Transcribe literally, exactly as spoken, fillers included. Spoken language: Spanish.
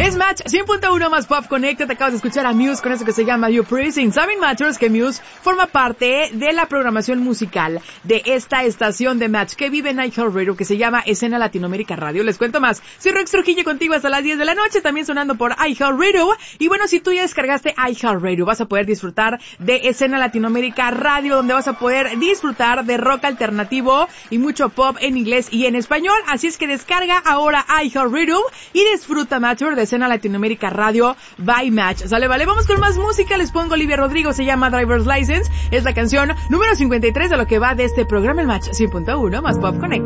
Es Match cien punto uno más Pop Connect. Te acabas de escuchar a Muse con eso que se llama You Praising. ¿Saben, Matchers, que Muse forma parte de la programación musical de esta estación de Match que vive en iHeartRadio, que se llama Escena Latinoamérica Radio? Les cuento más. Soy Rox Trujillo contigo hasta las diez de la noche, también sonando por iHeartRadio. Y bueno, si tú ya descargaste iHeartRadio, vas a poder disfrutar de Escena Latinoamérica Radio, donde vas a poder disfrutar de rock alternativo y mucho pop en inglés y en español. Así es que descarga ahora iHeartRadio y disfruta, Matcher, de Escena Latinoamérica Radio by Match. ¿Sale? Vale, vamos con más música. Les pongo Olivia Rodrigo, se llama Driver's License. Es la canción número cincuenta y tres de lo que va de este programa, el Match cien punto uno más Pop Connect.